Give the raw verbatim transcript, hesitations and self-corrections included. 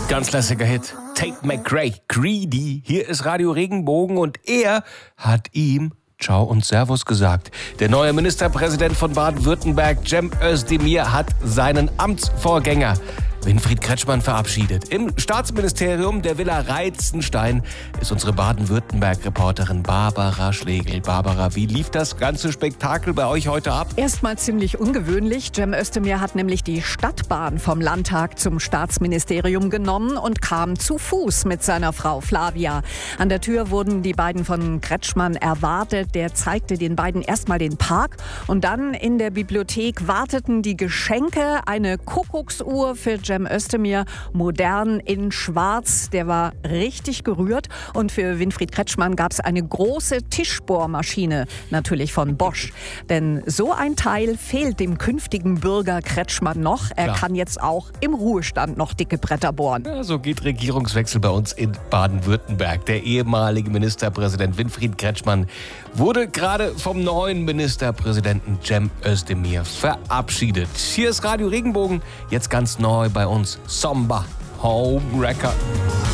Ganz klassischer Hit. Tate McRae, Greedy. Hier ist Radio Regenbogen und er hat ihm Ciao und Servus gesagt. Der neue Ministerpräsident von Baden-Württemberg, Cem Özdemir, hat seinen Amtsvorgänger Winfried Kretschmann verabschiedet. Im Staatsministerium der Villa Reitzenstein ist unsere Baden-Württemberg-Reporterin Barbara Schlegel. Barbara, wie lief das ganze Spektakel bei euch heute ab? Erstmal ziemlich ungewöhnlich. Cem Özdemir hat nämlich die Stadtbahn vom Landtag zum Staatsministerium genommen und kam zu Fuß mit seiner Frau Flavia. An der Tür wurden die beiden von Kretschmann erwartet. Der zeigte den beiden erstmal den Park und dann in der Bibliothek warteten die Geschenke. Eine Kuckucksuhr für Cem Özdemir, modern in schwarz, der war richtig gerührt. Und für Winfried Kretschmann gab es eine große Tischbohrmaschine, natürlich von Bosch. Denn so ein Teil fehlt dem künftigen Bürger Kretschmann noch. Er Klar. kann jetzt auch im Ruhestand noch dicke Bretter bohren. Ja, so geht Regierungswechsel bei uns in Baden-Württemberg. Der ehemalige Ministerpräsident Winfried Kretschmann wurde gerade vom neuen Ministerpräsidenten Cem Özdemir verabschiedet. Hier ist Radio Regenbogen, jetzt ganz neu bei uns. Samba Homewrecker.